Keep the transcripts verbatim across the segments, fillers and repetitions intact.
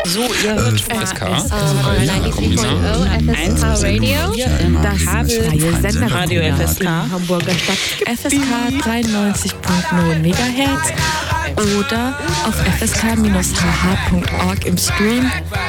So, ihr hört F S K, F S K Radio, Das freie Sender Radio F S K, Hamburger Stadt, F S K dreiundneunzig Komma null Megahertz oder auf f s k Bindestrich h h Punkt org im Stream.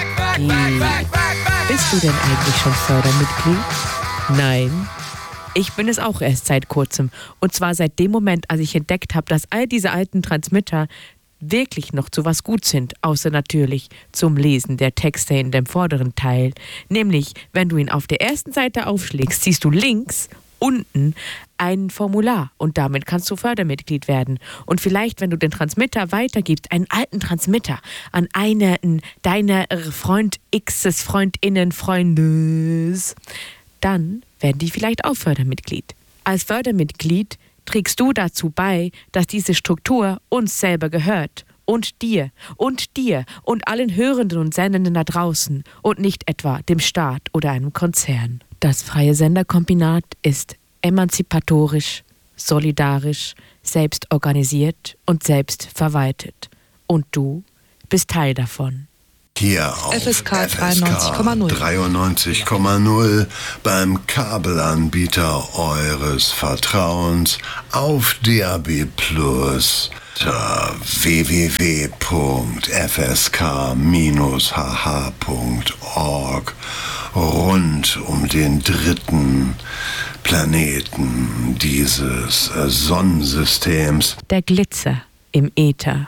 Bist du denn eigentlich schon Fördermitglied? Nein. Ich bin es auch erst seit kurzem. Und zwar seit dem Moment, als ich entdeckt habe, dass all diese alten Transmitter wirklich noch zu was gut sind, außer natürlich zum Lesen der Texte in dem vorderen Teil. Nämlich, wenn du ihn auf der ersten Seite aufschlägst, siehst du links unten ein Formular und damit kannst du Fördermitglied werden. Und vielleicht, wenn du den Transmitter weitergibst, einen alten Transmitter an einen deiner Freund X's, Freundinnen, Freundes, dann werden die vielleicht auch Fördermitglied. Als Fördermitglied trägst du dazu bei, dass diese Struktur uns selber gehört und dir und dir und allen Hörenden und Sendenden da draußen und nicht etwa dem Staat oder einem Konzern. Das freie Senderkombinat ist emanzipatorisch, solidarisch, selbst organisiert und selbst verwaltet. Und du bist Teil davon. Hier auf F S K dreiundneunzig Komma null dreiundneunzig Komma null beim Kabelanbieter eures Vertrauens auf D A B Plus unter w w w Punkt f s k Bindestrich h h Punkt org rund um den dritten Planeten dieses Sonnensystems. Der Glitzer im Äther.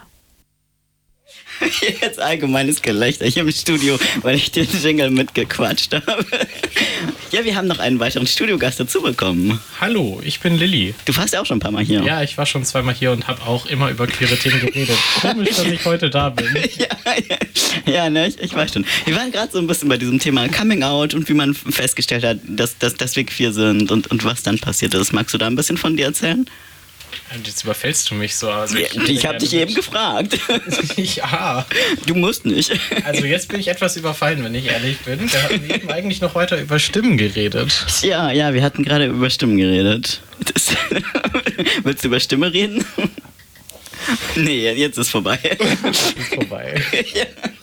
Jetzt allgemeines Gelächter hier im Studio, weil ich den Jingle mitgequatscht habe. Ja, wir haben noch einen weiteren Studiogast dazu bekommen. Hallo, ich bin Lilly. Du warst ja auch schon ein paar Mal hier. Ja, ich war schon zweimal hier und habe auch immer über queere Themen geredet. Komisch, dass ich heute da bin. ja, ja, ja, ne, ich, ich weiß schon. Wir waren gerade so ein bisschen bei diesem Thema Coming Out und wie man festgestellt hat, dass, dass, dass wir queer sind und, und was dann passiert ist. Magst du da ein bisschen von dir erzählen? Und jetzt überfällst du mich so. Also ich ich, ich habe dich eben gefragt. Ja. Du musst nicht. Also jetzt bin ich etwas überfallen, wenn ich ehrlich bin. Wir hatten eben eigentlich noch weiter über Stimmen geredet. Ja, ja, wir hatten gerade über Stimmen geredet. Das, willst du über Stimme reden? Nee, jetzt ist vorbei. Jetzt ist vorbei. Ja.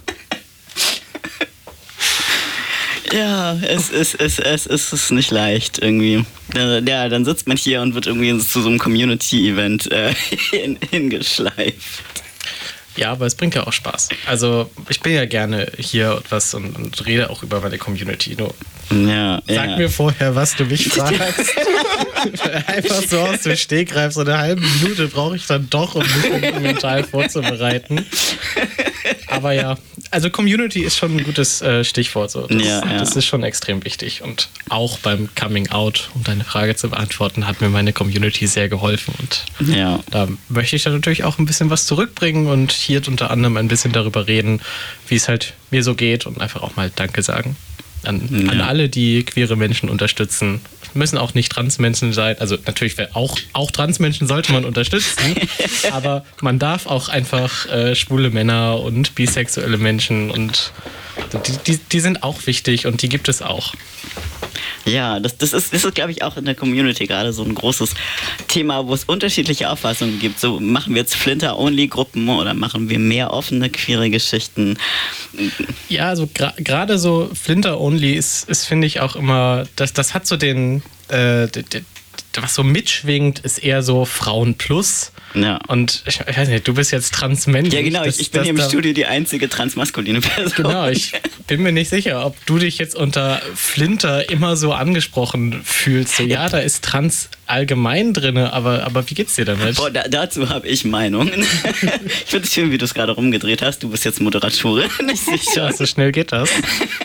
Ja, es ist, es, es, es ist nicht leicht irgendwie. Ja, dann sitzt man hier und wird irgendwie zu so einem Community-Event äh, hin, hingeschleift. Ja, aber es bringt ja auch Spaß. Also ich bin ja gerne hier und was und, und rede auch über meine Community. Nur ja, sag ja. mir vorher, was du mich fragst. Einfach so aus dem Stegreif, so eine halbe Minute brauche ich dann doch, um mich mental vorzubereiten. Aber ja, also Community ist schon ein gutes äh, Stichwort. So. Das, ja, ja. das ist schon extrem wichtig. Und auch beim Coming Out, um deine Frage zu beantworten, hat mir meine Community sehr geholfen. Und ja. da möchte ich dann natürlich auch ein bisschen was zurückbringen und hier unter anderem ein bisschen darüber reden, wie es halt mir so geht und einfach auch mal Danke sagen. An, ja. an alle, die queere Menschen unterstützen. Müssen auch nicht Transmenschen sein. Also natürlich auch, auch Transmenschen sollte man unterstützen. Aber man darf auch einfach äh, schwule Männer und bisexuelle Menschen und die, die, die sind auch wichtig und die gibt es auch. Ja, das, das ist, das ist glaube ich, auch in der Community gerade so ein großes Thema, wo es unterschiedliche Auffassungen gibt. So, machen wir jetzt Flinter-Only-Gruppen oder machen wir mehr offene, queere Geschichten? Ja, also gerade gra- so Flinter-Only ist, ist finde ich, auch immer, das, das hat so den, äh, d- d- was so mitschwingt, ist eher so Frauen plus. Ja. Und ich, ich weiß nicht, du bist jetzt transmännlich. Ja, genau, das, ich bin das, hier im da, Studio die einzige transmaskuline Person. Genau, ich bin mir nicht sicher, ob du dich jetzt unter Flinter immer so angesprochen fühlst. So, ja, da ist Trans allgemein drin, aber, aber wie geht's dir damit? Boah, da, dazu habe ich Meinungen. Ich finde es schön, wie du es gerade rumgedreht hast. Du bist jetzt Moderatorin, nicht sicher. Ja, so schnell geht das.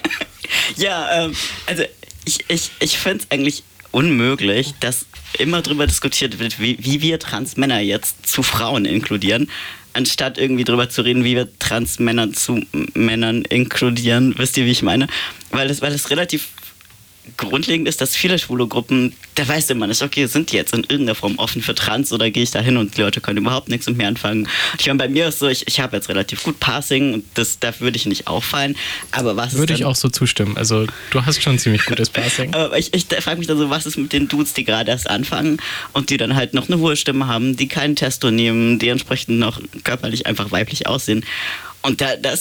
Ja, ähm, also ich, ich, ich finde es eigentlich unmöglich, dass immer darüber diskutiert wird, wie, wie wir Transmänner jetzt zu Frauen inkludieren, anstatt irgendwie darüber zu reden, wie wir Transmänner zu Männern inkludieren. Wisst ihr, wie ich meine? Weil das, weil das relativ grundlegend ist, dass viele schwule Gruppen, da weißt du immer nicht, okay, sind die jetzt in irgendeiner Form offen für Trans oder gehe ich da hin und die Leute können überhaupt nichts mit mir anfangen. Ich meine, bei mir ist so, ich, ich habe jetzt relativ gut Passing und das, da würde ich nicht auffallen, aber was ist Würde dann, ich auch so zustimmen. Also du hast schon ziemlich gutes Passing. aber ich, ich frage mich dann so, was ist mit den Dudes, die gerade erst anfangen und die dann halt noch eine hohe Stimme haben, die keinen Testo nehmen, die entsprechend noch körperlich einfach weiblich aussehen. Und da, da ist dann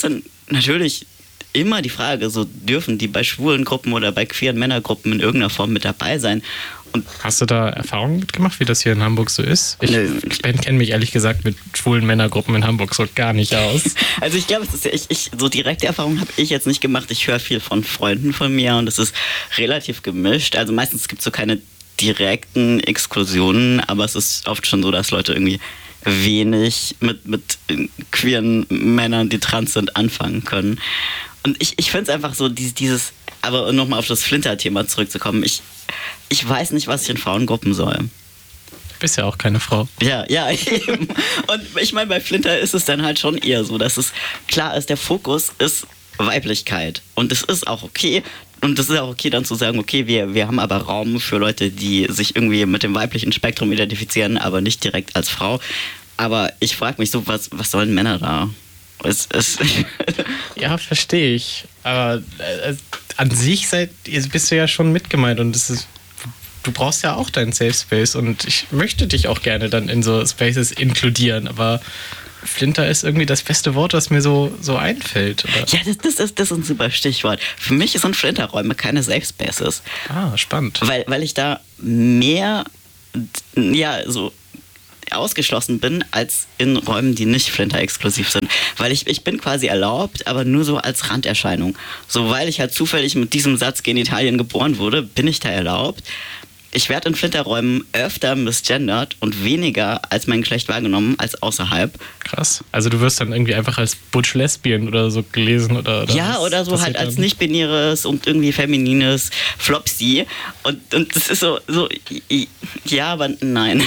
natürlich immer die Frage, so dürfen die bei schwulen Gruppen oder bei queeren Männergruppen in irgendeiner Form mit dabei sein. Und hast du da Erfahrungen mitgemacht, wie das hier in Hamburg so ist? Ich, ich kenne mich ehrlich gesagt mit schwulen Männergruppen in Hamburg so gar nicht aus. Also ich glaube, es ist ja, ich, ich, so direkte Erfahrungen habe ich jetzt nicht gemacht. Ich höre viel von Freunden von mir und es ist relativ gemischt. Also meistens gibt es so keine direkten Exkursionen, aber es ist oft schon so, dass Leute irgendwie wenig mit, mit queeren Männern, die trans sind, anfangen können. Und ich, ich finde es einfach so, dieses, dieses aber nochmal auf das Flinter-Thema zurückzukommen, ich, ich weiß nicht, was ich in Frauengruppen soll. Du bist ja auch keine Frau. Ja, ja, eben. Und ich meine, bei Flinter ist es dann halt schon eher so, dass es klar ist, der Fokus ist Weiblichkeit. Und es ist auch okay. Und es ist auch okay, dann zu sagen, okay, wir, wir haben aber Raum für Leute, die sich irgendwie mit dem weiblichen Spektrum identifizieren, aber nicht direkt als Frau. Aber ich frage mich so, was, was sollen Männer da? Es, es ja, verstehe ich. Aber äh, an sich seid, bist du ja schon mitgemeint und es ist, du brauchst ja auch deinen Safe Space und ich möchte dich auch gerne dann in so Spaces inkludieren, aber Flinter ist irgendwie das beste Wort, was mir so, so einfällt. Oder? Ja, das, das, ist, das ist ein super Stichwort. Für mich sind Flinterräume keine Safe Spaces. Ah, spannend. Weil, weil ich da mehr, ja, so ausgeschlossen bin, als in Räumen, die nicht Flinter-exklusiv sind. Weil ich, ich bin quasi erlaubt, aber nur so als Randerscheinung. So, weil ich halt zufällig mit diesem Satz Genitalien geboren wurde, bin ich da erlaubt. Ich werde in Flinterräumen öfter misgendert und weniger als mein Geschlecht wahrgenommen als außerhalb. Krass. Also du wirst dann irgendwie einfach als Butch-Lesbian oder so gelesen oder, oder ja, oder so halt als nicht-binäres und irgendwie feminines Flopsy. Und, und das ist so, so, ja, aber nein.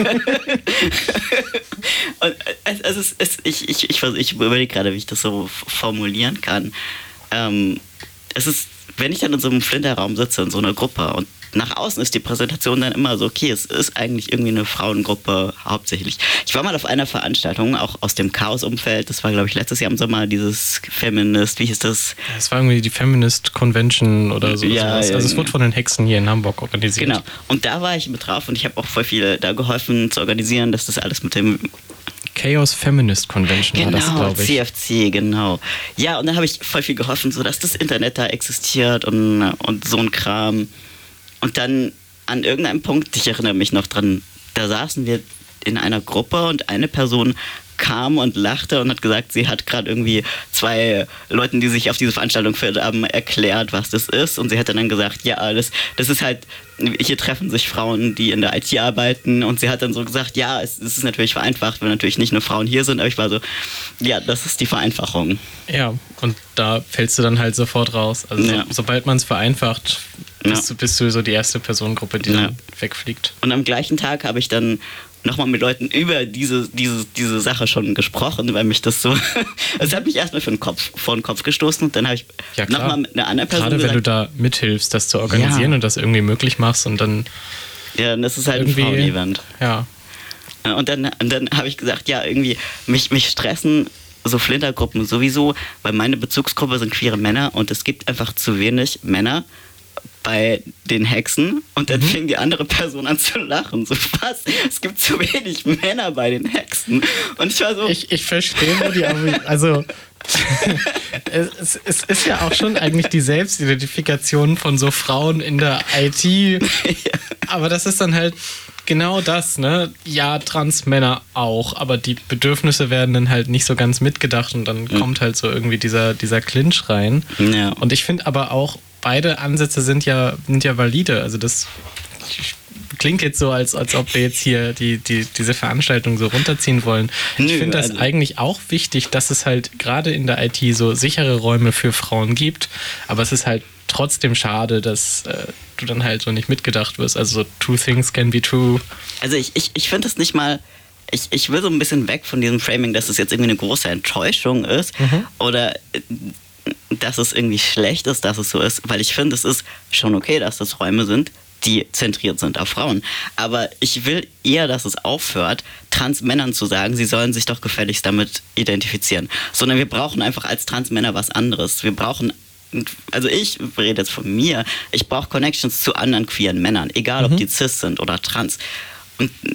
Und also es ist, ich, ich, ich, ich überlege gerade, wie ich das so formulieren kann. Ähm, es ist, wenn ich dann in so einem Flinterraum sitze, in so einer Gruppe und nach außen ist die Präsentation dann immer so, okay, es ist eigentlich irgendwie eine Frauengruppe hauptsächlich. Ich war mal auf einer Veranstaltung, auch aus dem Chaos-Umfeld, das war, glaube ich, letztes Jahr im Sommer, dieses Feminist, wie hieß das? Das war irgendwie die Feminist Convention oder so. Ja, sowas. Also es wurde von den Hexen hier in Hamburg organisiert. Genau, und da war ich mit drauf und ich habe auch voll viel da geholfen zu organisieren, dass das alles mit dem Chaos Feminist Convention genau, war das, glaube ich. C F C, genau. Ja, und da habe ich voll viel geholfen, so dass das Internet da existiert und, und so ein Kram. Und dann an irgendeinem Punkt, ich erinnere mich noch dran, da saßen wir in einer Gruppe und eine Person kam und lachte und hat gesagt, sie hat gerade irgendwie zwei Leuten, die sich auf diese Veranstaltung verirrt haben, erklärt, was das ist. Und sie hat dann gesagt, ja, das, das ist halt, hier treffen sich Frauen, die in der I T arbeiten. Und sie hat dann so gesagt, ja, es, es ist natürlich vereinfacht, weil natürlich nicht nur Frauen hier sind. Aber ich war so, ja, das ist die Vereinfachung. Ja, und da fällst du dann halt sofort raus. Also ja. so, sobald man es vereinfacht, bist, ja. du, bist du so die erste Personengruppe, die ja. dann wegfliegt. Und am gleichen Tag habe ich dann nochmal mit Leuten über diese, diese, diese Sache schon gesprochen, weil mich das so, es hat mich erstmal für den Kopf, vor den Kopf gestoßen und dann habe ich ja, nochmal mit einer anderen Person Gerade gesagt, wenn du da mithilfst, das zu organisieren ja. und das irgendwie möglich machst und dann ja, das ist halt ein irgendwie, Frauen-Event. Ja. Und dann, und dann habe ich gesagt, ja, irgendwie, mich, mich stressen so Flintergruppen sowieso, weil meine Bezugsgruppe sind queere Männer und es gibt einfach zu wenig Männer bei den Hexen und dann mhm. fing die andere Person an zu lachen. So, was? Es gibt zu wenig Männer bei den Hexen. Und ich war so... Ich, ich verstehe nur die... Also, es, es ist ja auch schon eigentlich die Selbstidentifikation von so Frauen in der I T. Ja. Aber das ist dann halt genau das, ne? Ja, Transmänner auch, aber die Bedürfnisse werden dann halt nicht so ganz mitgedacht und dann mhm. kommt halt so irgendwie dieser, dieser Clinch rein. Ja. Und ich finde aber auch, beide Ansätze sind ja, sind ja valide. Also das klingt jetzt so, als, als ob wir jetzt hier die, die, diese Veranstaltung so runterziehen wollen. Nö, ich finde das also eigentlich auch wichtig, dass es halt gerade in der I T so sichere Räume für Frauen gibt. Aber es ist halt trotzdem schade, dass äh, du dann halt so nicht mitgedacht wirst. Also so two things can be true. Also ich, ich, ich finde es nicht mal... Ich, ich will so ein bisschen weg von diesem Framing, dass es jetzt irgendwie eine große Enttäuschung ist mhm. oder... dass es irgendwie schlecht ist, dass es so ist, weil ich finde, es ist schon okay, dass das Räume sind, die zentriert sind auf Frauen. Aber ich will eher, dass es aufhört, Transmännern zu sagen, sie sollen sich doch gefälligst damit identifizieren. Sondern wir brauchen einfach als Transmänner was anderes. Wir brauchen, also ich rede jetzt von mir, ich brauche Connections zu anderen queeren Männern, egal ob mhm. die cis sind oder trans. Und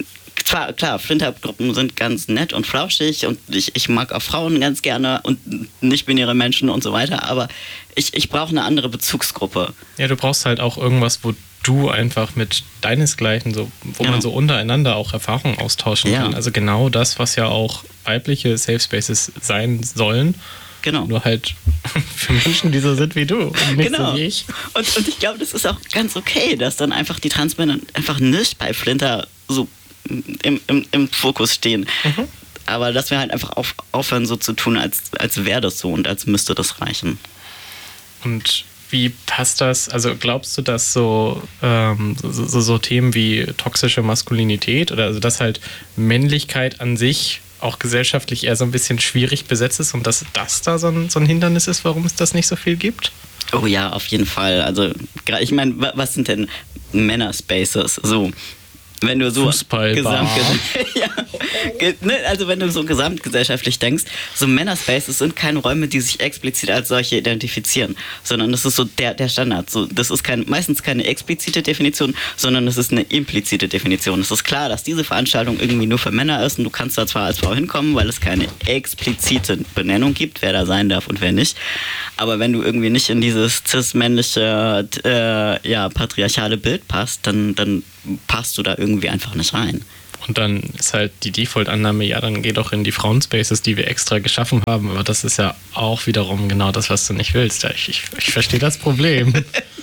Klar, klar, Flintergruppen sind ganz nett und flauschig und ich, ich mag auch Frauen ganz gerne und nicht-binäre Menschen und so weiter, aber ich, ich brauche eine andere Bezugsgruppe. Ja, du brauchst halt auch irgendwas, wo du einfach mit deinesgleichen, so, wo Ja. man so untereinander auch Erfahrungen austauschen Ja. kann. Also genau das, was ja auch weibliche Safe Spaces sein sollen. Genau. Nur halt für Menschen, die so sind wie du und nicht Genau. so wie ich. Und, und ich glaube, das ist auch ganz okay, dass dann einfach die Transmänner einfach nicht bei Flinter so im, im, im Fokus stehen. Mhm. Aber dass wir halt einfach auf, aufhören, so zu tun, als, als wäre das so und als müsste das reichen. Und wie passt das? Also glaubst du, dass so, ähm, so, so, so Themen wie toxische Maskulinität oder also dass halt Männlichkeit an sich auch gesellschaftlich eher so ein bisschen schwierig besetzt ist und dass das da so ein, so ein Hindernis ist, warum es das nicht so viel gibt? Oh ja, auf jeden Fall. Also, gra- ich meine, wa- was sind denn Männerspaces? So, wenn du so Fußballbar. ja, ge- ne, also wenn du so gesamtgesellschaftlich denkst, so Männerspaces sind keine Räume, die sich explizit als solche identifizieren, sondern das ist so der, der Standard. So, das ist kein, meistens keine explizite Definition, sondern es ist eine implizite Definition. Es ist klar, dass diese Veranstaltung irgendwie nur für Männer ist und du kannst da zwar als Frau hinkommen, weil es keine explizite Benennung gibt, wer da sein darf und wer nicht. Aber wenn du irgendwie nicht in dieses cis-männliche, äh, ja, patriarchale Bild passt, dann, dann passt du da irgendwie einfach nicht rein. Und dann ist halt die Default-Annahme, ja, dann geh doch in die Frauenspaces, die wir extra geschaffen haben. Aber das ist ja auch wiederum genau das, was du nicht willst. Ja, ich, ich, ich verstehe das Problem.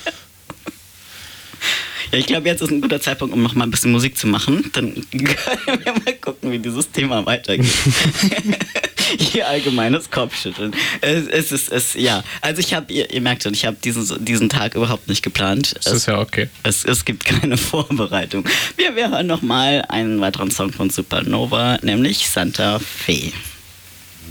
Ja, ich glaube, jetzt ist ein guter Zeitpunkt, um noch mal ein bisschen Musik zu machen. Dann können wir mal gucken, wie dieses Thema weitergeht. Hier allgemeines Kopfschütteln. Es, es ist, es, ja. Also ich habe, ihr, ihr merkt schon, ich habe diesen, diesen Tag überhaupt nicht geplant. Das ist ja okay. Es, es gibt keine Vorbereitung. Wir, wir hören noch mal einen weiteren Song von Supernova, nämlich Santa Fe.